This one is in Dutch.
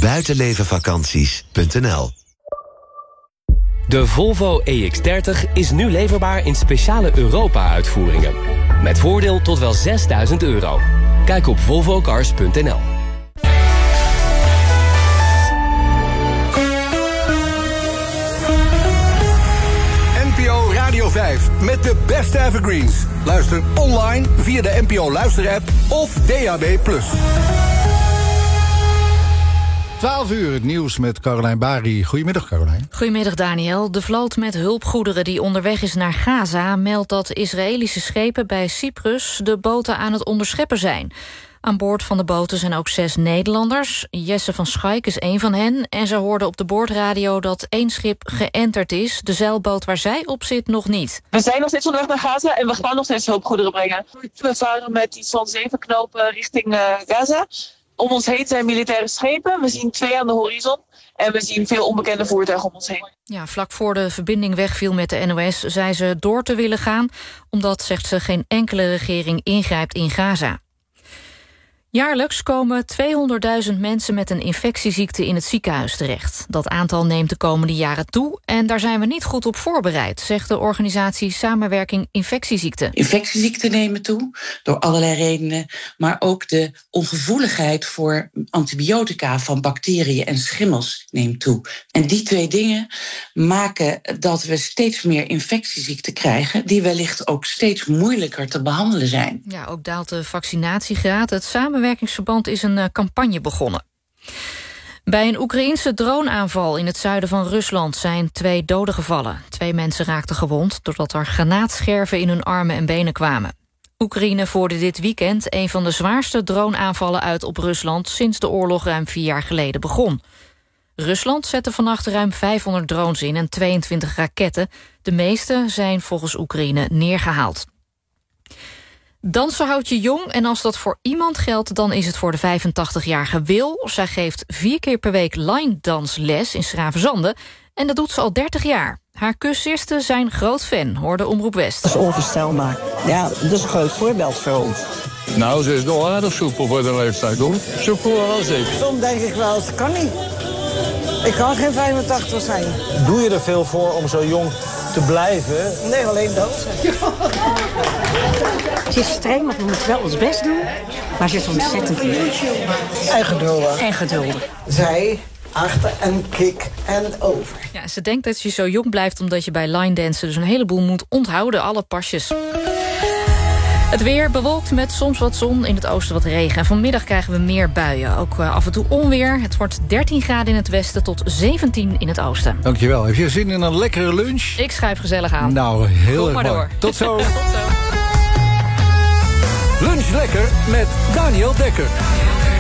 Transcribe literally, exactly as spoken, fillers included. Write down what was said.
buitenlevenvakanties punt n l. De Volvo E X dertig is nu leverbaar in speciale Europa-uitvoeringen. Met voordeel tot wel zesduizend euro. Kijk op volvo cars punt n l. N P O Radio vijf met de beste evergreens. Luister online via de N P O Luister-app of D A B plus. twaalf uur, het nieuws met Caroline Bari. Goedemiddag, Caroline. Goedemiddag, Daniel. De vloot met hulpgoederen die onderweg is naar Gaza meldt dat Israëlische schepen bij Cyprus de boten aan het onderscheppen zijn. Aan boord van de boten zijn ook zes Nederlanders. Jesse van Schaik is één van hen. En ze hoorden op de boordradio dat één schip geënterd is. De zeilboot waar zij op zit nog niet. We zijn nog steeds onderweg naar Gaza en we gaan nog steeds hulpgoederen brengen. We varen met iets van zeven knopen richting uh, Gaza. Om ons heen zijn militaire schepen. We zien twee aan de horizon. En we zien veel onbekende voertuigen om ons heen. Ja, vlak voor de verbinding wegviel met de N O S zei ze door te willen gaan, omdat, zegt ze, geen enkele regering ingrijpt in Gaza. Jaarlijks komen tweehonderdduizend mensen met een infectieziekte in het ziekenhuis terecht. Dat aantal neemt de komende jaren toe en daar zijn we niet goed op voorbereid, zegt de organisatie Samenwerking Infectieziekten. Infectieziekten nemen toe, door allerlei redenen, maar ook de ongevoeligheid voor antibiotica van bacteriën en schimmels neemt toe. En die twee dingen maken dat we steeds meer infectieziekten krijgen, die wellicht ook steeds moeilijker te behandelen zijn. Ja, ook daalt de vaccinatiegraad. Het samenwerkingsverband is een uh, campagne begonnen. Bij een Oekraïense droneaanval in het zuiden van Rusland zijn twee doden gevallen. Twee mensen raakten gewond doordat er granaatscherven in hun armen en benen kwamen. Oekraïne voerde dit weekend een van de zwaarste droneaanvallen uit op Rusland sinds de oorlog ruim vier jaar geleden begon. Rusland zette vannacht ruim vijfhonderd drones in en tweeëntwintig raketten. De meeste zijn volgens Oekraïne neergehaald. Dansen houdt je jong en als dat voor iemand geldt, dan is het voor de vijfentachtigjarige Wil. Zij geeft vier keer per week line dansles in 's-Gravenzande en dat doet ze al dertig jaar. Haar cursisten zijn groot fan, hoorde Omroep West. Dat is onvoorstelbaar. Ja, dat is een groot voorbeeld voor ons. Nou, ze is nog aardig soepel voor de leeftijd, hoor. Soepel als ik. Soms denk ik wel, het kan niet. Ik kan geen vijfentachtig zijn. Doe je er veel voor om zo jong te blijven? Nee, alleen dansen. Ze is streng, want we moeten wel ons best doen. Maar ze is ontzettend lief. En geduldig. En geduldig. Zij, achter en kick en over. Ja, ze denkt dat je zo jong blijft omdat je bij line dansen dus een heleboel moet onthouden, alle pasjes. Het weer bewolkt met soms wat zon, in het oosten wat regen. En vanmiddag krijgen we meer buien, ook uh, af en toe onweer. Het wordt dertien graden in het westen tot zeventien in het oosten. Dankjewel. Heb je zin in een lekkere lunch? Ik schuif gezellig aan. Nou, heel Kom erg maar mooi. door. Tot zo. Tot zo. Lunch lekker met Daniel Dekker.